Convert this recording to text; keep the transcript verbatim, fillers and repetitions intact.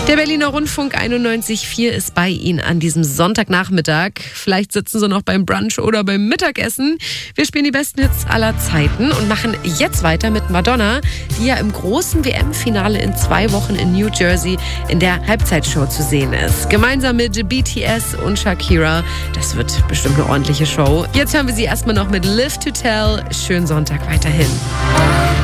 Der Berliner Rundfunk einundneunzig Komma vier ist bei Ihnen an diesem Sonntagnachmittag. Vielleicht sitzen Sie noch beim Brunch oder beim Mittagessen. Wir spielen die besten Hits aller Zeiten und machen jetzt weiter mit Madonna, die ja im großen W M-Finale in zwei Wochen in New Jersey in der Halbzeitshow zu sehen ist. Gemeinsam mit B T S und Shakira. Das wird bestimmt eine ordentliche Show. Jetzt hören wir sie erstmal noch mit Live to Tell. Schönen Sonntag weiterhin.